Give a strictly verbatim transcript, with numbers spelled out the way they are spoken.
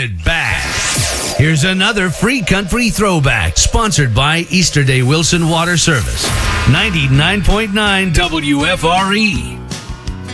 it back. Here's another free country throwback, sponsored by Easter Day Wilson Water Service. ninety-nine point nine W F R E.